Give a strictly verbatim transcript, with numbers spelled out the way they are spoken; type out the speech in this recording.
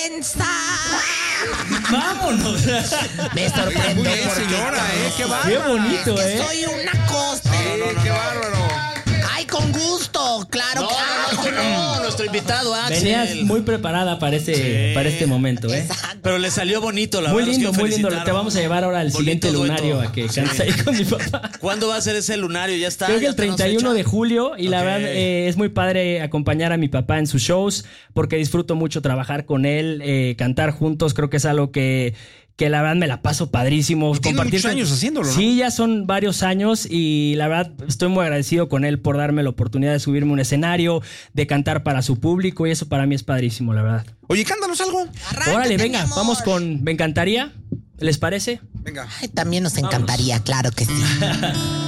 Vámonos. Me sorprendo. Muy bien, señora, ¿eh? Qué bárbaro. Qué bonito, Que ¿eh? soy una cosa. Sí, qué bárbaro. Ay, con gusto, claro. No, que- no, no, no, nuestro invitado, Axel. Venías muy preparada para este, Sí. para este momento, ¿eh? Exacto. Pero le salió bonito, la Muy verdad. lindo, los quiero muy lindo. felicitar. Te vamos a llevar ahora al Bonito siguiente dueto. lunario a que cantes ahí con mi papá. ¿Cuándo va a ser ese lunario? ¿Ya está? Creo que ¿Ya el tenemos treinta y uno fecha? de julio y la Ok. verdad eh, es muy padre acompañar a mi papá en sus shows porque disfruto mucho trabajar con él, eh, cantar juntos, creo que es algo que, que la verdad me la paso padrísimo. Tiene muchos con- años haciéndolo, ¿no? Sí, ya son varios años y la verdad estoy muy agradecido con él por darme la oportunidad de subirme a un escenario, de cantar para su público y eso para mí es padrísimo, la verdad. Oye, cántanos algo. Arráncate, Órale, mi venga, amor. vamos con Me encantaría, ¿les parece? Venga. Ay, también nos encantaría, claro que sí.